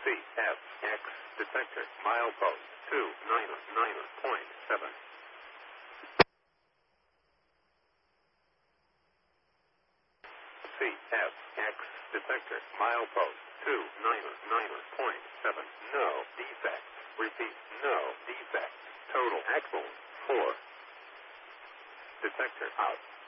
CFX detector milepost 299.7. CFX detector milepost 299.7. No defect. Repeat, no defect. Total axle 4. Detector out.